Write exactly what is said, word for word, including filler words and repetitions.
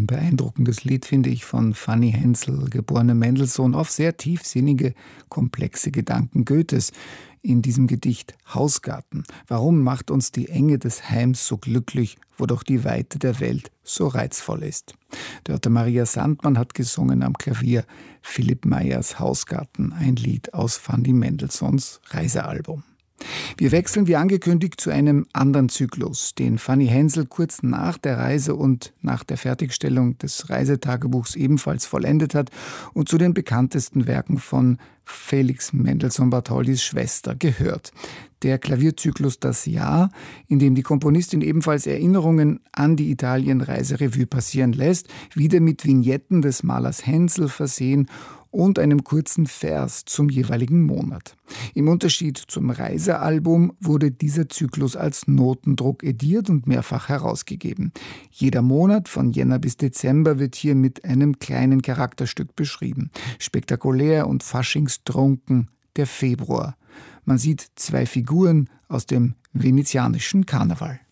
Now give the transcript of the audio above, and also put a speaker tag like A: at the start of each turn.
A: Ein beeindruckendes Lied, finde ich, von Fanny Hensel, geborene Mendelssohn, auf sehr tiefsinnige, komplexe Gedanken Goethes in diesem Gedicht Hausgarten. Warum macht uns die Enge des Heims so glücklich, wo doch die Weite der Welt so reizvoll ist? Dörte Maria Sandmann hat gesungen am Klavier Philipp Meyers Hausgarten, ein Lied aus Fanny Mendelssohns Reisealbum. Wir wechseln wie angekündigt zu einem anderen Zyklus, den Fanny Hensel kurz nach der Reise und nach der Fertigstellung des Reisetagebuchs ebenfalls vollendet hat und zu den bekanntesten Werken von Felix Mendelssohn Bartholdys Schwester gehört. Der Klavierzyklus Das Jahr, in dem die Komponistin ebenfalls Erinnerungen an die Italienreise Revue passieren lässt, wieder mit Vignetten des Malers Hensel versehen und einem kurzen Vers zum jeweiligen Monat. Im Unterschied zum Reisealbum wurde dieser Zyklus als Notendruck ediert und mehrfach herausgegeben. Jeder Monat von Jänner bis Dezember wird hier mit einem kleinen Charakterstück beschrieben. Spektakulär und faschingstrunken der Februar. Man sieht zwei Figuren aus dem venezianischen Karneval.